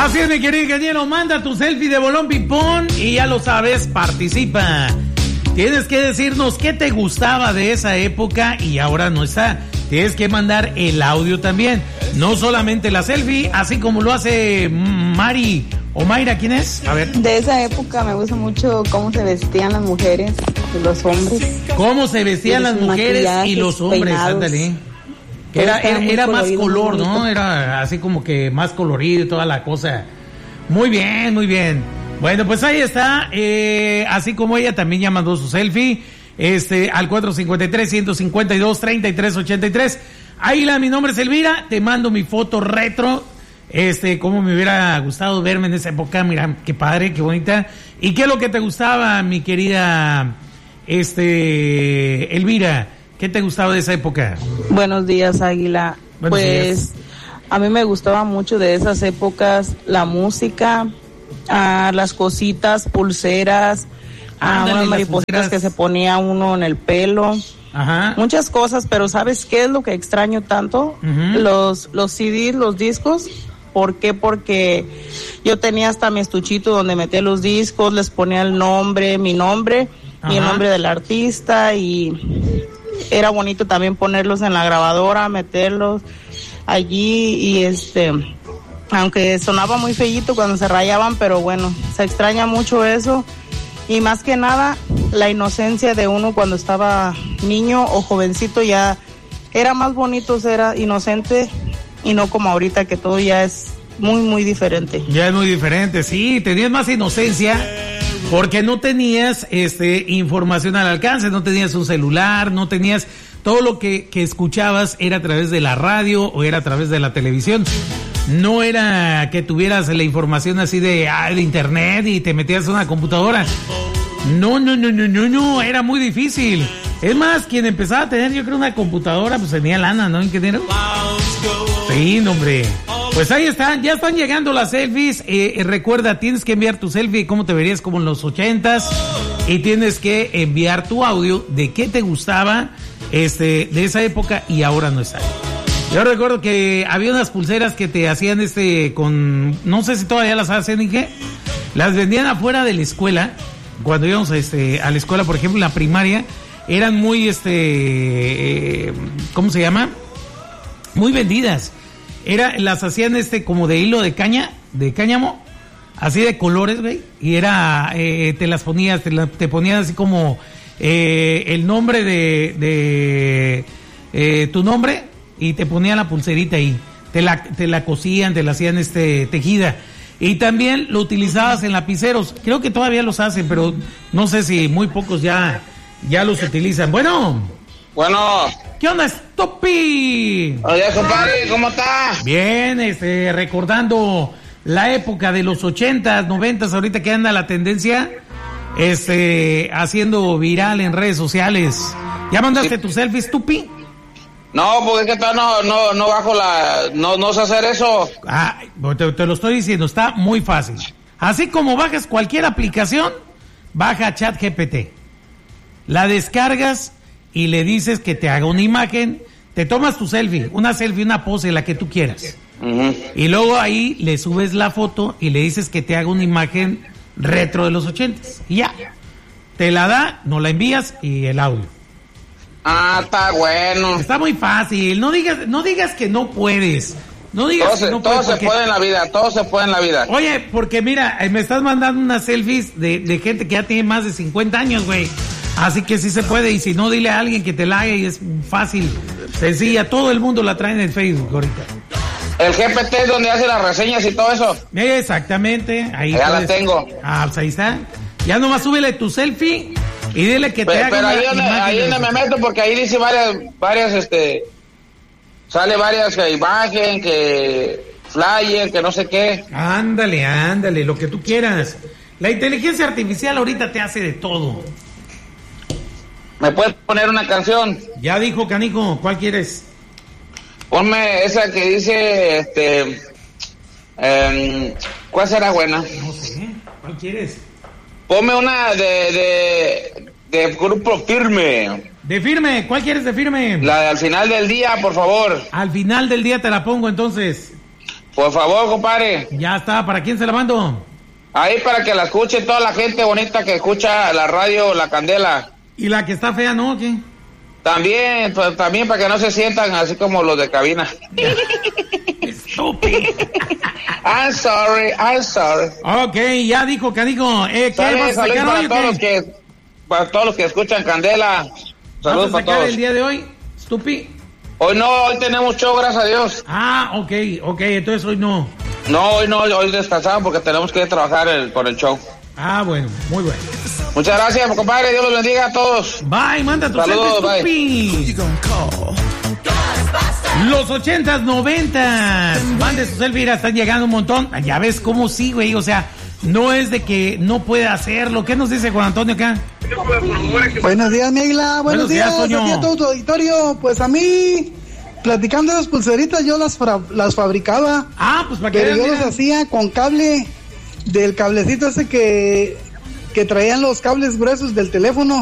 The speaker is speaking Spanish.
Así es, mi querido ingeniero, manda tu selfie de bolón ping-pong y ya lo sabes, participa. Tienes que decirnos qué te gustaba de esa época y ahora no está. Tienes que mandar el audio también, no solamente la selfie, así como lo hace Mari o Mayra, ¿quién es? A ver. De esa época me gusta mucho cómo se vestían las mujeres y los hombres. Cómo se vestían las mujeres y los hombres, peinados. Ándale. Era más color, ¿no? Era así como que más colorido y toda la cosa. Muy bien, muy bien. Bueno, pues ahí está. Así como ella también ya mandó su selfie. Al 453-152-3383. Águila, mi nombre es Elvira. Te mando mi foto retro. Cómo me hubiera gustado verme en esa época. Mira, qué padre, qué bonita. ¿Y qué es lo que te gustaba, mi querida Elvira? ¿Qué te gustaba de esa época? Buenos días, Águila. Buenos días. A mí me gustaba mucho de esas épocas la música, las cositas, pulseras, unas maripositas que se ponía uno en el pelo. Ajá. Muchas cosas, pero ¿sabes qué es lo que extraño tanto? Uh-huh. Los CDs, los discos. ¿Por qué? Porque yo tenía hasta mi estuchito donde metía los discos, les ponía el nombre, mi nombre, ajá, y el nombre del artista, y era bonito también ponerlos en la grabadora, meterlos allí, y aunque sonaba muy feíto cuando se rayaban, pero bueno, se extraña mucho eso, y más que nada la inocencia de uno cuando estaba niño o jovencito. Ya era más bonito ser inocente y no como ahorita que todo ya es muy, muy diferente. Ya es muy diferente, sí, tenías más inocencia porque no tenías información al alcance, no tenías un celular, no tenías todo lo que escuchabas era a través de la radio o era a través de la televisión. No era que tuvieras la información así de internet y te metías en una computadora. No, era muy difícil. Es más, quien empezaba a tener, yo creo, una computadora, pues tenía lana, ¿no, ingeniero? Sí, hombre. Pues ahí están, ya están llegando las selfies. Recuerda, tienes que enviar tu selfie, cómo te verías como en los 80s. Y tienes que enviar tu audio de qué te gustaba de esa época y ahora no está. Yo recuerdo que había unas pulseras que te hacían con, no sé si todavía las hacen, ¿y qué? Las vendían afuera de la escuela. Cuando íbamos a la escuela, por ejemplo, en la primaria, eran muy, ¿cómo se llama? Muy vendidas. Las hacían como de hilo de cáñamo, así de colores, güey, y te las ponías, te ponían así como el nombre de tu nombre, y te ponían la pulserita ahí, te la cosían, te la hacían tejida. Y también lo utilizabas en lapiceros. Creo que todavía los hacen, pero no sé si muy pocos ya los utilizan. Bueno. ¿Qué onda, Stoppy? Oye, compadre, ¿cómo está? Bien, recordando la época de los 80s, 90s, ahorita que anda la tendencia, haciendo viral en redes sociales. ¿Ya mandaste tu selfie, Stoppy? No, porque es que no bajo no sé hacer eso. Te lo estoy diciendo, está muy fácil. Así como bajas cualquier aplicación, baja ChatGPT. La descargas y le dices que te haga una imagen, te tomas tu selfie, una pose, la que tú quieras. Uh-huh. Y luego ahí le subes la foto y le dices que te haga una imagen retro de los 80s. Y ya. Te la da, no la envías y el audio. Está bueno. Está muy fácil. No digas que no puedes. No digas que no puedes. Todo se puede en la vida. Oye, porque mira, me estás mandando unas selfies de gente que ya tiene más de 50 años, güey. Así que sí se puede. Y si no, dile a alguien que te la haga y es fácil, sencilla. Todo el mundo la trae en el Facebook ahorita. El GPT es donde hace las reseñas y todo eso. Exactamente. Ahí ya la tengo. Pues ahí está. Ya nomás súbele tu selfie y dile que te haga pero ahí donde me meto, porque ahí dice varias sale varias imágenes, que flyer, que no sé qué. Ándale, lo que tú quieras. La inteligencia artificial ahorita te hace de todo. ¿Me puedes poner una canción? Ya dijo Canico, ¿cuál quieres? Ponme esa que dice, ¿cuál será buena? No sé, ¿cuál quieres? Ponme una de Grupo Firme. ¿De Firme? ¿Cuál quieres de Firme? La de Al Final del Día, por favor. Al final del día te la pongo, entonces. Por favor, compadre. Ya está, ¿para quién se la mando? Ahí para que la escuche toda la gente bonita que escucha la radio La Candela. ¿Y la que está fea, no? ¿Qué? También, pues, también para que no se sientan así como los de cabina. Estúpido. I'm sorry. Ok, ya dijo, Canijo. ¿Qué vas a sacar hoy o qué? Para todos los que escuchan Candela. Saludos para todos. El día de hoy, Stupi? Hoy no, hoy tenemos show, gracias a Dios. Ah, ok, entonces hoy no. No, hoy descansamos porque tenemos que trabajar con el show. Ah, bueno, muy bueno. Muchas gracias, compadre, Dios los bendiga a todos. Bye, manda tu saludos, selfie, Stupi. Los 80s, 90s. Mande su selfie, mira, están llegando un montón. Ya ves cómo sí, güey, o sea, no es de que no pueda hacerlo. ¿Qué nos dice Juan Antonio acá? Buenos días, Miguel. Buenos días, Toño. a todo tu auditorio. Pues a mí, platicando de las pulseritas, yo las fabricaba. Ah, pues para que pero yo las hacía con cable, del cablecito ese que traían los cables gruesos del teléfono.